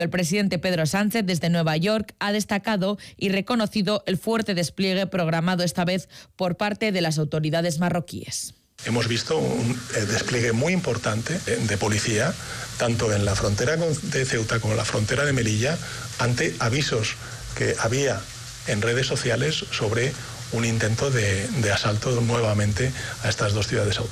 El presidente Pedro Sánchez desde Nueva York ha destacado y reconocido el fuerte despliegue programado esta vez por parte de las autoridades marroquíes. Hemos visto un despliegue muy importante de policía, tanto en la frontera de Ceuta como en la frontera de Melilla, ante avisos que había en redes sociales sobre un intento de asalto nuevamente a estas dos ciudades autónomas.